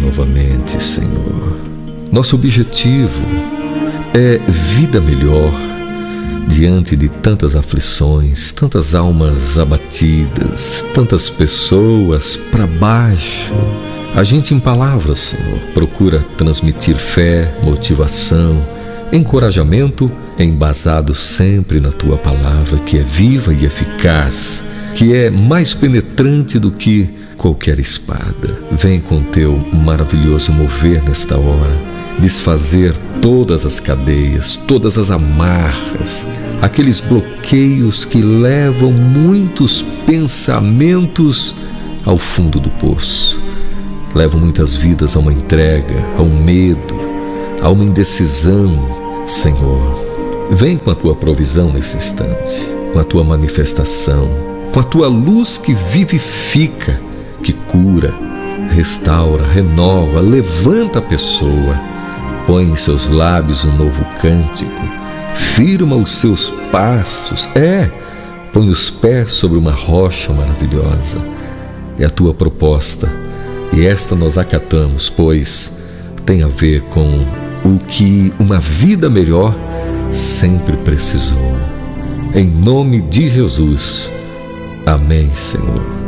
novamente, Senhor. Nosso objetivo é vida melhor diante de tantas aflições, tantas almas abatidas, tantas pessoas para baixo. A gente, em palavras, Senhor, procura transmitir fé, motivação, encorajamento, embasado sempre na Tua palavra, que é viva e eficaz, que é mais penetrante do que qualquer espada. Vem com Teu maravilhoso mover nesta hora, desfazer todas as cadeias, todas as amarras, aqueles bloqueios que levam muitos pensamentos ao fundo do poço. Levam muitas vidas a uma entrega, a um medo, a uma indecisão. Senhor, vem com a Tua provisão nesse instante, com a Tua manifestação, com a Tua luz que vivifica, que cura, restaura, renova, levanta a pessoa, põe em seus lábios um novo cântico, firma os seus passos, põe os pés sobre uma rocha maravilhosa. É a Tua proposta, e esta nós acatamos, pois tem a ver com o que uma vida melhor sempre precisou. Em nome de Jesus. Amém, Senhor.